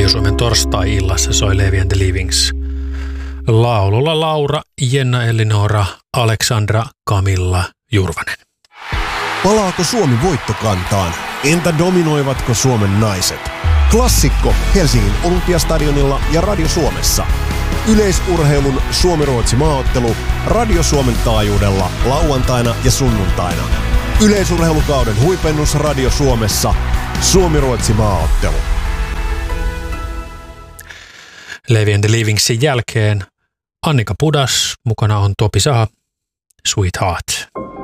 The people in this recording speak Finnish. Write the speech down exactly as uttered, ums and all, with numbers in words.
Radio Suomen torstai-illassa soi Levi and the Livings. Laululla Laura, Jenna Elinora, Aleksandra, Camilla, Jurvanen. Palaako Suomi voittokantaan? Entä dominoivatko Suomen naiset? Klassikko Helsingin Olympiastadionilla ja Radio Suomessa. Yleisurheilun Suomi-Ruotsi maaottelu Radio Suomen taajuudella lauantaina ja sunnuntaina. Yleisurheilukauden huipennus Radio Suomessa. Suomi-Ruotsi maaottelu. Levi and the Livingsin jälkeen Annika Pudas, mukana on Topi Saha, Sweetheart.